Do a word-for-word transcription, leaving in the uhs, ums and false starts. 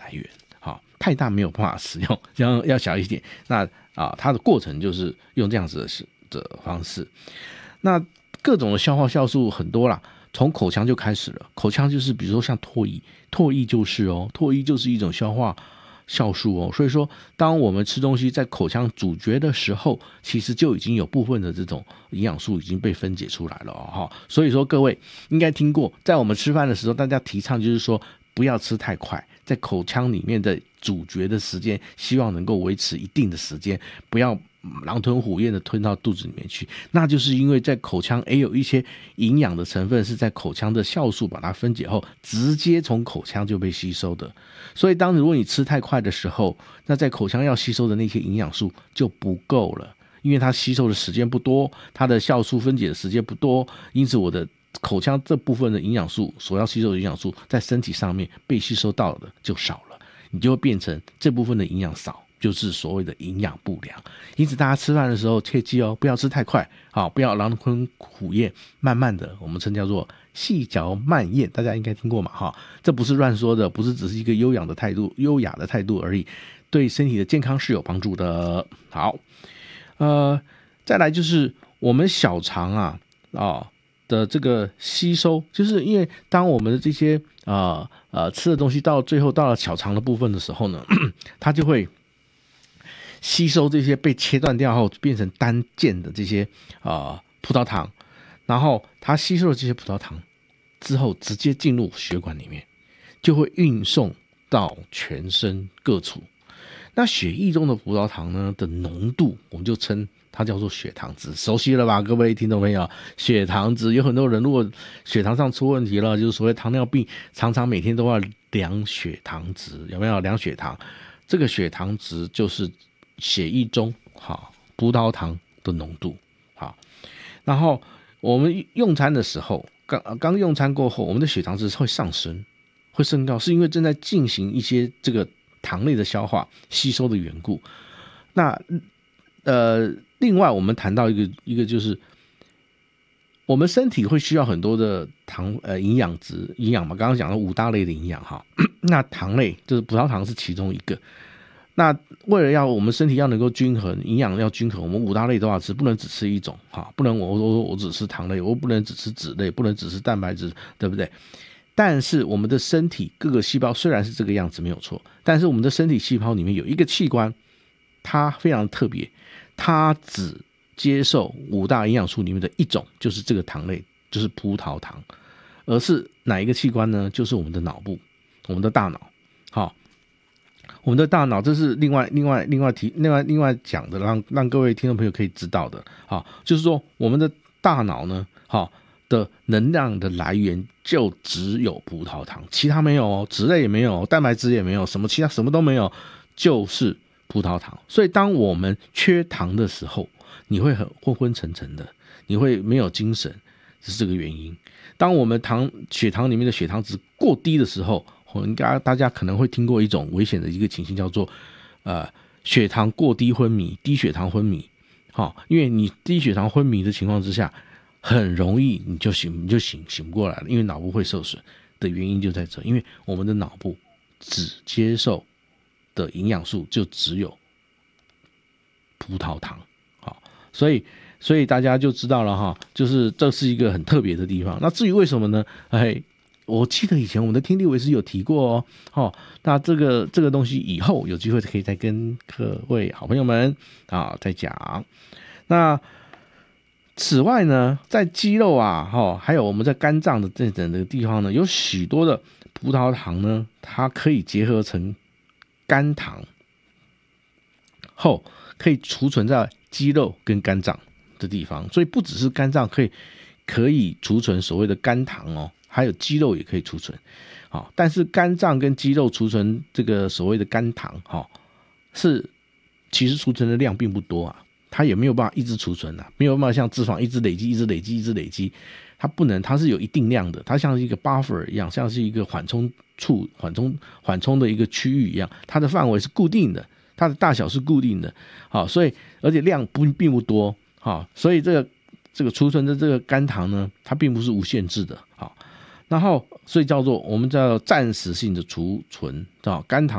来源。好，太大没有办法使用，要要小一点。那啊，它的过程就是用这样子的的方式。那各种的消化酵素很多啦，从口腔就开始了。口腔就是比如说像唾液，唾液就是哦，唾液就是一种消化酵素哦。所以说，当我们吃东西在口腔咀嚼的时候，其实就已经有部分的这种营养素已经被分解出来了哦。所以说，各位应该听过，在我们吃饭的时候，大家提倡就是说不要吃太快，在口腔里面的咀嚼的时间，希望能够维持一定的时间，不要狼吞虎咽的吞到肚子里面去。那就是因为在口腔也有一些营养的成分是在口腔的酵素把它分解后，直接从口腔就被吸收的。所以当如果你吃太快的时候，那在口腔要吸收的那些营养素就不够了，因为它吸收的时间不多，它的酵素分解的时间不多，因此我的口腔这部分的营养素所要吸收的营养素在身体上面被吸收到的就少了，你就会变成这部分的营养少，就是所谓的营养不良。因此大家吃饭的时候切记哦，不要吃太快，好，不要狼吞虎咽，慢慢的，我们称叫做细嚼慢咽，大家应该听过嘛哈？这不是乱说的，不是只是一个优雅的态度，优雅的态度而已，对身体的健康是有帮助的。好，呃，再来就是我们小肠啊啊的这个吸收，就是因为当我们的这些呃呃吃的东西到最后到了小肠的部分的时候呢，它就会吸收这些被切断掉后变成单键的这些呃葡萄糖，然后它吸收了这些葡萄糖之后，直接进入血管里面，就会运送到全身各处。那血液中的葡萄糖呢的浓度，我们就称它叫做血糖值，熟悉了吧，各位听众朋友？血糖值，有很多人如果血糖上出问题了，就是所谓糖尿病，常常每天都要量血糖值，有没有量血糖？这个血糖值就是血液中好葡萄糖的浓度。好，然后我们用餐的时候，刚刚用餐过后，我们的血糖值会上升，会升高，是因为正在进行一些这个糖类的消化吸收的缘故。那呃，另外我们谈到一个一个就是，我们身体会需要很多的糖呃营养值营养嘛，刚刚讲到五大类的营养哈，那糖类就是葡萄糖是其中一个。那为了要我们身体要能够均衡，营养要均衡，我们五大类都要吃，不能只吃一种哈，不能我我我只吃糖类，我不能只吃脂类，不能只吃蛋白质，对不对？但是我们的身体各个细胞虽然是这个样子没有错，但是我们的身体细胞里面有一个器官，它非常特别，它只接受五大营养素里面的一种，就是这个糖类，就是葡萄糖。而是哪一个器官呢？就是我们的脑部，我们的大脑。好，我们的大脑，这是另外另外另外提另外另外讲的，让让各位听众朋友可以知道的。好，就是说我们的大脑呢，好的能量的来源就只有葡萄糖，其他没有哦，脂类也没有，蛋白质也没有，什么其他什么都没有，就是葡萄糖。所以当我们缺糖的时候，你会很昏昏沉沉的，你会没有精神，是这个原因。当我们糖血糖里面的血糖值过低的时候，应该大家可能会听过一种危险的一个情形，叫做呃血糖过低昏迷，低血糖昏迷。好，因为你低血糖昏迷的情况之下，很容易你就醒你就醒醒不过来了，因为脑部会受损的原因就在这，因为我们的脑部只接受的营养素就只有葡萄糖。好，所以所以大家就知道了哈，就是这是一个很特别的地方。那至于为什么呢？哎。我记得以前我们的听力维斯有提过哦，哦，那这个这个东西以后有机会可以再跟各位好朋友们啊再讲。那此外呢，在肌肉啊，哦，还有我们在肝脏的这整个地方呢，有许多的葡萄糖呢，它可以结合成肝糖后，可以储存在肌肉跟肝脏的地方，所以不只是肝脏可以可以储存所谓的肝糖哦。还有肌肉也可以储存，好，但是肝脏跟肌肉储存这个所谓的肝糖，好，是其实储存的量并不多啊，它也没有办法一直储存啊，没有办法像脂肪一直累积、一直累积、一直累积，它不能，它是有一定量的，它像是一个 buffer 一样，像是一个缓冲处、缓冲缓冲的一个区域一样，它的范围是固定的，它的大小是固定的，好，所以而且量不并不多，好，所以这个这个储存的这个肝糖呢，它并不是无限制的，好。然后，所以叫做我们叫暂时性的储存，肝糖。